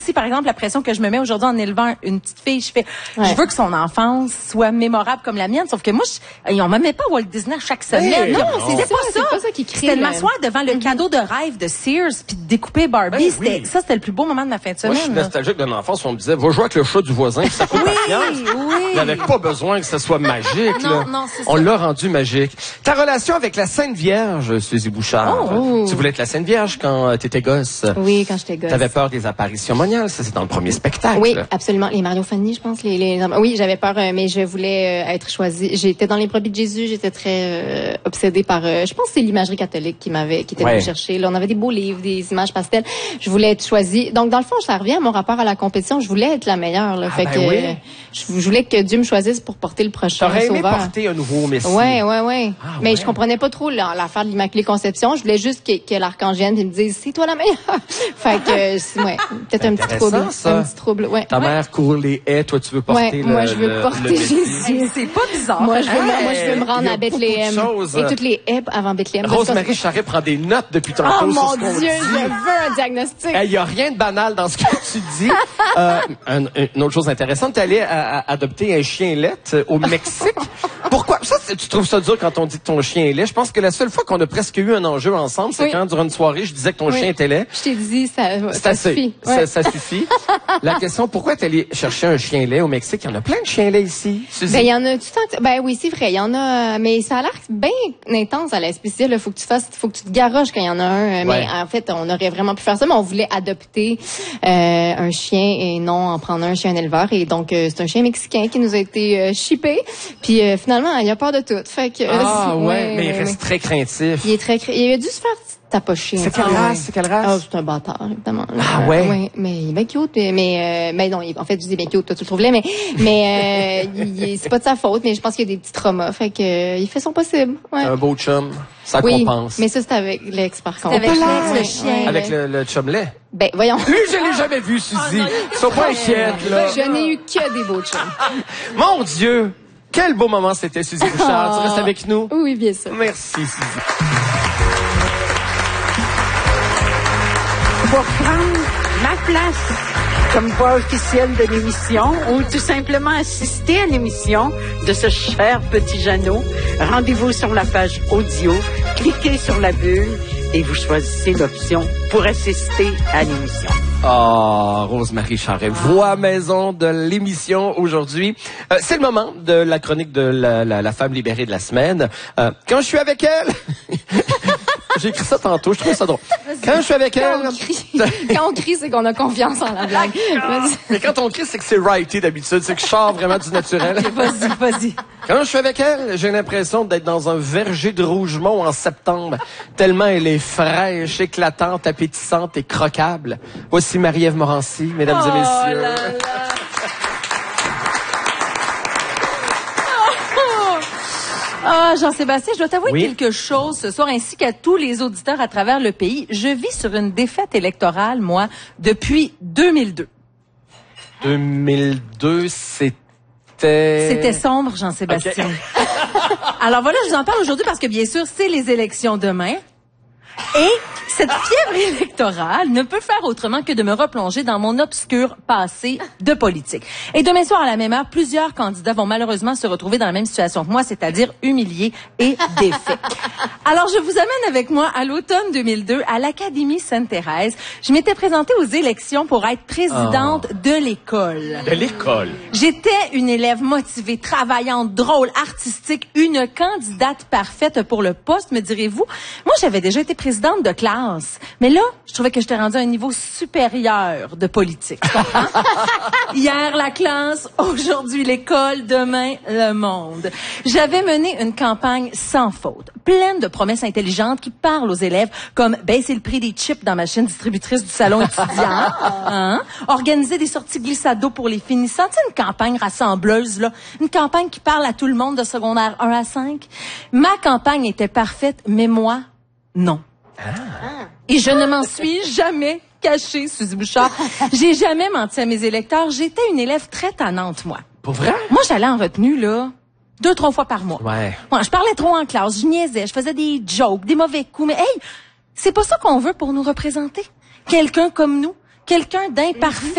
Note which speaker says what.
Speaker 1: Si, par exemple, la pression que je me mets aujourd'hui en élevant une petite fille, je veux que son enfance soit mémorable comme la mienne, sauf que moi, on m'aimait pas Walt Disney chaque semaine.
Speaker 2: Non,
Speaker 1: c'est pas ça qui crée. C'était de m'asseoir devant le cadeau de rêve de Sears puis de découper Barbie. C'était le plus beau moment de ma fin de semaine.
Speaker 3: Moi, je suis nostalgique d'une enfance où on me disait, va jouer avec le chat du voisin, puis ça coûte patience. Il n'avait pas besoin que ça soit magique, là.
Speaker 1: Non, c'est
Speaker 3: on l'a rendu magique. Ta relation avec la Sainte Vierge, Suzy Bouchard. Tu voulais être la Sainte Vierge quand t'étais gosse.
Speaker 2: Oui, quand j'étais gosse.
Speaker 3: T'avais peur des apparitions moniales. Ça, c'est dans le premier spectacle.
Speaker 2: Oui, absolument. Les Mario Fanny, je pense. Oui, j'avais peur, mais je voulais être choisie. J'étais dans les brebis de Jésus. J'étais très obsédée par... je pense que c'est l'imagerie catholique qui était venue chercher. Là, on avait des beaux livres, des images pastel. Je voulais être choisie. Donc, dans le fond, ça revient à mon rapport à la compétition. Je voulais être la meilleure. Là. Je voulais que Dieu me choisisse pour porter le prochain
Speaker 3: T'aurais aimé
Speaker 2: sauveur.
Speaker 3: porter un nouveau Messie.
Speaker 2: Oui. Mais je comprenais pas trop l'affaire de l'Immaculée Conception. Je voulais juste que l'archange vienne et me dise, c'est toi la meilleure. Fait que, peut-être un petit trouble. Un petit trouble,
Speaker 3: Ta mère court les haies, toi tu veux porter
Speaker 2: moi je veux porter Jésus.
Speaker 1: C'est pas bizarre.
Speaker 2: Moi je veux me rendre à Bethléem. Et toutes les haies avant Bethléem.
Speaker 3: Rose-Marie Charret prend des notes depuis tantôt.
Speaker 2: Oh mon Dieu, je veux un diagnostic.
Speaker 3: Il y a rien de banal dans ce que tu dis. Une autre chose intéressante, t'es allé adopter un chien laid au Mexique. Pourquoi? Ça, tu trouves ça dur quand on dit que ton chien est laid? Je pense que la seule fois qu'on a presque eu un enjeu ensemble, c'est quand, durant une soirée, je disais que ton chien était laid.
Speaker 2: Je t'ai dit, ça suffit.
Speaker 3: Ça suffit. La question, pourquoi t'es allé chercher un chien laid au Mexique? Il y en a plein de chiens laids ici.
Speaker 2: Ben, il y en a tout le temps. Oui, c'est vrai. Il y en a, mais ça a l'air bien intense à la spéciale. Faut que tu te garoches quand il y en a un. Mais en fait, on aurait vraiment pu faire ça, mais on voulait adopter, un chien et non en prendre un chez un éleveur. Et donc, c'est un chien mexicain qui nous a été shippé. Puis, finalement, il a peur de tout. Fait que,
Speaker 3: mais il reste très craintif.
Speaker 2: Il a dû se faire tapocher.
Speaker 3: C'est quelle race?
Speaker 2: C'est un bâtard, évidemment.
Speaker 3: Ouais,
Speaker 2: mais il est bien cute. Mais non, en fait, je dis bien cute, toi tu le trouves là, mais c'est pas de sa faute, mais je pense qu'il y a des petits traumas. Fait que, il fait son possible. Ouais.
Speaker 3: Un beau chum. Ça compense.
Speaker 2: Mais ça, c'est avec l'ex, par contre.
Speaker 1: Avec le chien.
Speaker 3: Avec le chum lait.
Speaker 2: Ben, voyons.
Speaker 3: Lui, je l'ai jamais vu, Suzy. Sois pas inquiète, là.
Speaker 2: Je n'ai eu que des beaux chums.
Speaker 3: Mon Dieu! Quel beau moment c'était, Suzy Bouchard. Tu restes avec nous?
Speaker 2: Oui, bien sûr.
Speaker 3: Merci, Suzy.
Speaker 4: Pour prendre ma place comme voix officielle de l'émission ou tout simplement assister à l'émission de ce cher petit Jeannot, rendez-vous sur la page audio, cliquez sur la bulle et vous choisissez l'option pour assister à l'émission.
Speaker 3: Rose-Marie Charret, voix maison de l'émission aujourd'hui. C'est le moment de la chronique de la femme libérée de la semaine. Quand je suis avec elle... J'ai écrit ça tantôt, je trouvais ça drôle. Quand je suis avec elle...
Speaker 2: Quand on crie, c'est qu'on a confiance en la blague.
Speaker 3: Mais quand on crie, c'est que c'est righté d'habitude, c'est que je sors vraiment du naturel.
Speaker 1: Vas-y.
Speaker 3: Quand je suis avec elle, j'ai l'impression d'être dans un verger de Rougemont en septembre, tellement elle est fraîche, éclatante, appétissante et croquable. Voici Marie-Ève Morancy, mesdames et messieurs.
Speaker 1: Là là. Jean-Sébastien, je dois t'avouer quelque chose ce soir, ainsi qu'à tous les auditeurs à travers le pays. Je vis sur une défaite électorale, moi, depuis 2002.
Speaker 3: 2002, c'était
Speaker 1: sombre, Jean-Sébastien. Okay. Alors voilà, je vous en parle aujourd'hui parce que, bien sûr, c'est les élections demain. Et cette fièvre électorale ne peut faire autrement que de me replonger dans mon obscur passé de politique. Et demain soir, à la même heure, plusieurs candidats vont malheureusement se retrouver dans la même situation que moi, c'est-à-dire humiliés et défaits. Alors, je vous amène avec moi à l'automne 2002 à l'Académie Sainte-Thérèse. Je m'étais présentée aux élections pour être présidente de l'école.
Speaker 3: De l'école?
Speaker 1: J'étais une élève motivée, travaillante, drôle, artistique, une candidate parfaite pour le poste, me direz-vous. Moi, j'avais déjà été présidente de classe. Mais là, je trouvais que j'étais rendue à un niveau supérieur de politique. Hier, la classe, aujourd'hui, l'école, demain, le monde. J'avais mené une campagne sans faute, pleine de promesses intelligentes qui parlent aux élèves, comme baisser le prix des chips dans ma chaîne distributrice du salon étudiant, organiser des sorties glissado pour les finissants. Tu sais, une campagne rassembleuse, là. Une campagne qui parle à tout le monde de secondaire 1 à 5. Ma campagne était parfaite, mais moi, non. Et je ne m'en suis jamais cachée, Suzy Bouchard. J'ai jamais menti à mes électeurs. J'étais une élève très tannante, moi.
Speaker 3: Pour vrai?
Speaker 1: Moi, j'allais en retenue, là, 2-3 fois par mois.
Speaker 3: Ouais.
Speaker 1: Moi, je parlais trop en classe, je niaisais, je faisais des jokes, des mauvais coups. Mais hey, c'est pas ça qu'on veut pour nous représenter. Quelqu'un comme nous, quelqu'un d'imparfait.